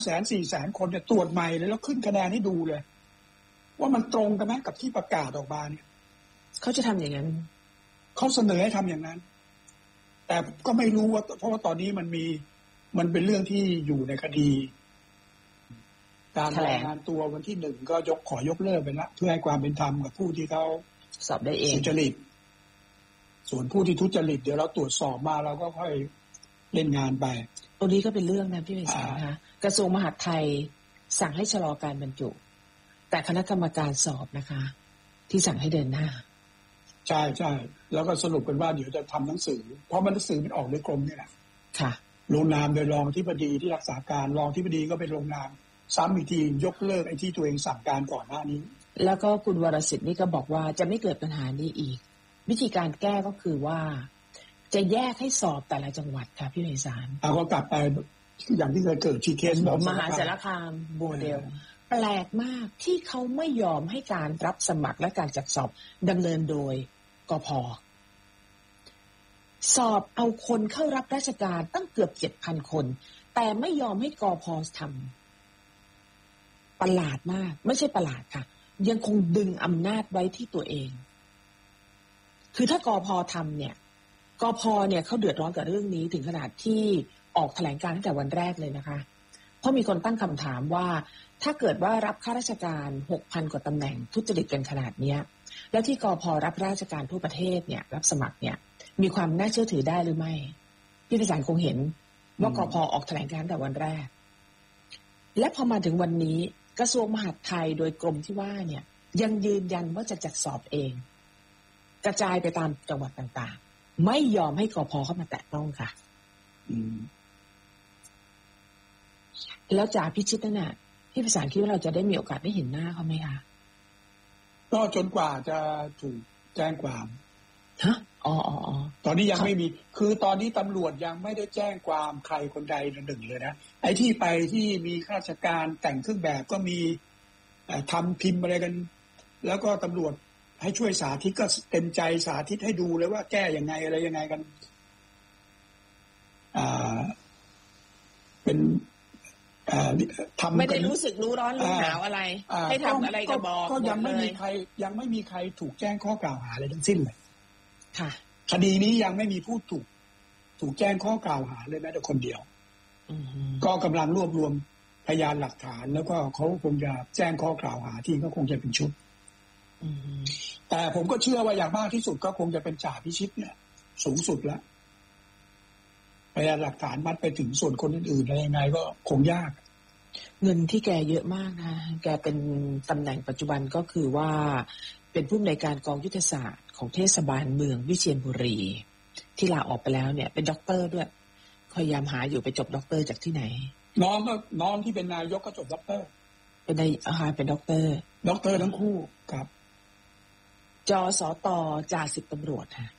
300,000-400,000 คนเนี่ยตรวจใหม่เลยแล้วขึ้นคะแนนให้ดูเลยว่ามันตรงกันไหมกับที่ประกาศออกมาเนี่ยเขาจะทำอย่างนั้นเขาเสนอให้ทำอย่างนั้นแต่ก็ไม่รู้ว่าเพราะว่าตอนนี้มันเป็นเรื่องที่อยู่ในคดีการรายงานตัววันที่1ก็ขอยกเลิกไปละเพื่อให้ความเป็นธรรมกับผู้ที่เขาสอบได้เองสุจริตส่วนผู้ที่ทุจริตเดี๋ยวเราตรวจสอบมาเราก็ค่อยเล่นงานไปตรงนี้ก็เป็นเรื่องนะพี่ไพศาลนะคะกระทรวงมหาดไทยสั่งให้ชะลอการบรรจุแต่คณะกรรมการสอบนะคะที่สั่งให้เดินหน้าใช่ใช่แล้วก็สรุปกันว่าเดี๋ยวจะทำหนังสือเพราะมันหนังสือมันออกโดยกรมนี่แหละค่ะลงนามโดยรองอธิบดีที่รักษาการรองอธิบดีก็เป็นลงนามซ้ำอีกทียกเลิกไอ้ที่ตัวเองสั่งการก่อนหน้านี้แล้วก็คุณวรสิทธิ์นี่ก็บอกว่าจะไม่เกิดปัญหานี้อีกวิธีการแก้ก็คือว่าจะแยกให้สอบแต่ละจังหวัดค่ะพี่ไพศาลก็กลับไปอย่างที่เคยเกิดที่เคสมหาสารคามโมเดลแปลกมากที่เขาไม่ยอมให้การรับสมัครและการจัดสอบดำเนินโดยกพ.สอบเอาคนเข้ารับราชการตั้งเกือบ 7,000 คนแต่ไม่ยอมให้กพ.ทำประหลาดมากไม่ใช่ประหลาดค่ะยังคงดึงอำนาจไว้ที่ตัวเองคือถ้ากพ.ทำเนี่ยกพ.เนี่ยเขาเดือดร้อนกับเรื่องนี้ถึงขนาดที่ออกแถลงการตั้งแต่วันแรกเลยนะคะเพราะมีคนตั้งคำถามว่าถ้าเกิดว่ารับข้าราชการ 6,000 กว่าตำแหน่งทุจริตกันขนาดนี้แล้วที่กพ.รับราชการทั่วประเทศเนี่ยรับสมัครเนี่ยมีความน่าเชื่อถือได้หรือไม่พี่ไพศาลคงเห็นว่ากพ.ออกแถลงการตั้งแต่วันแรกและพอมาถึงวันนี้กระทรวงมหาดไทยโดยกรมที่ว่าเนี่ยยังยืนยันว่าจะจัดสอบเองกระจายไปตามจังหวัดต่างๆไม่ยอมให้กพ.เข้ามาแตะต้องค่ะแล้วจ่าพิชิตนั่นน่ะพี่ไพศาลคิดว่าเราจะได้มีโอกาสได้เห็นหน้าเขาไหมคะก็จนกว่าจะถูกแจ้งความฮะอ๋อตอนนี้ยังไม่มีคือตอนนี้ตำรวจยังไม่ได้แจ้งความใครคนใดหนึ่งเลยนะไอ้ที่ไปที่มีข้าราชการแต่งเครื่องแบบก็มีทำพิมพ์อะไรกันแล้วก็ตำรวจให้ช่วยสาธิตก็เต็มใจสาธิตให้ดูเลยว่าแก้ยังไงอะไรยังไงกันเป็นทำไม่ได้รู้สึกรู้ร้อนรู้หนาวอะไรให้ทำอะไรก็บอกก็ยังไม่มีใครถูกแจ้งข้อกล่าวหาอะไรทั้งสิ้นเลยค่ะคดีนี้ยังไม่มีผู้ถูกแจ้งข้อกล่าวหาเลยแม้แต่คนเดียวก็กำลังรวบรวมพยานหลักฐานแล้วก็เขาคงจะแจ้งข้อกล่าวหาที่ก็คงจะเป็นชุดแต่ผมก็เชื่อว่าอย่างมากที่สุดก็คงจะเป็นจ่าพิชิตเนี่ยสูงสุดแล้วพยานหลักฐานมัดไปถึงส่วนคนอื่นๆอะไรยังไงก็คงยากเงินที่แกเยอะมากนะแกเป็นตำแหน่งปัจจุบันก็คือว่าเป็นผู้อำนวยการกองยุทธศาสตร์ของเทศบาลเมืองวิเชียรบุรีที่ลาออกไปแล้วเนี่ยเป็นด็อกเตอร์ด้วยพยายามหาอยู่ไปจบด็อกเตอร์จากที่ไหนน้องที่เป็นนายกก็จบด็อกเตอร์เป็นด็อกเตอร์ทั้งคู่ครับจสตจ่าสิบตำรวจค่ะ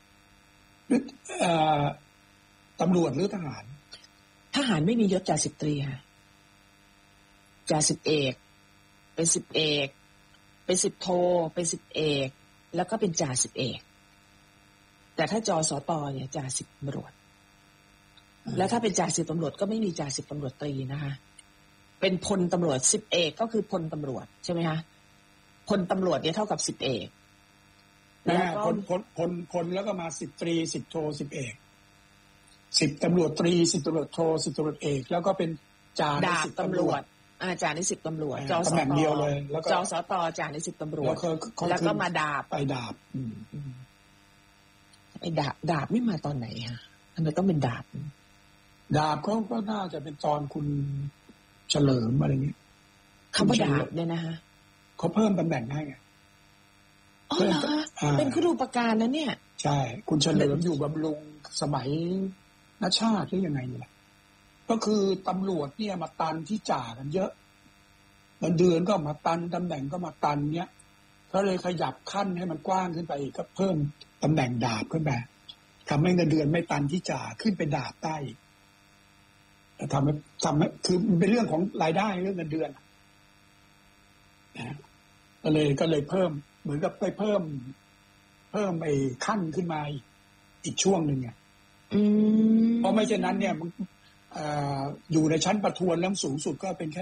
ตำรวจหรือทหารไม่มียศจ่าสิบตรีค่ะจ่าสิบเอกเป็นสิบเอกเป็นสิบโทเป็นสิบเอกแล้วก็เป็นจ่าสิบเอกแต่ถ้าจสตเนี่ยจ่าสิบตำรวจแล้วถ้าเป็นจ่าสิบตำรวจก็ไม่มีจ่าสิบตำรวจตรีนะคะเป็นพลตำรวจสิบเอกก็คือพลตำรวจใช่ไหมคะพลตำรวจเนี่ยเท่ากับสิบเอกแล้วก็พลแล้วก็มาสิบตรีสิบโทสิบเอกสิบตำรวจตรีสิบตำรวจโทสิบตำรวจเอกแล้วก็เป็นจ่าในสิบตำรวจจ่าในสิบตำรวจจสตเดียวเลยแล้วก็จสตจ่าในสิบตำรวจแล้วก็มาดาบไปดาบไอ้ดาบไม่มาตอนไหนฮะทำไมต้องเป็นดาบเขาก็น่าจะเป็นตอนคุณเฉลิมอะไรเงี้ยคำว่าดาบเนี่ยนะฮะเขาเพิ่มตำแหน่งให้ไงอ๋อเหรอเป็นครูปการนะเนี่ยใช่คุณเฉลิมอยู่บำรุงสมัยณชาติหรือยังไงนี่แหละก็คือตำรวจเนี่ยมาตันที่จ่ากันเยอะเงินเดือนก็มาตันตำแหน่งก็มาตันเนี้ยก็เลยขยับขั้นให้มันกว้างขึ้นไปอีกก็เพิ่มตำแหน่งดาบขึ้นไปทำให้เงินเดือนไม่ตันที่จ่าขึ้นเป็นดาบได้ทำให้คือมันเป็นเรื่องของรายได้เรื่องเงินเดือนนะก็เลยเพิ่มเหมือนกับไปเพิ่มไอ้ขั้นขึ้นมาอีกช่วงหนึ่งไงเพราะไม่เช่นนั้นเนี่ยอยู่ในชั้นประทวนแล้วสูงสุดก็เป็นแค่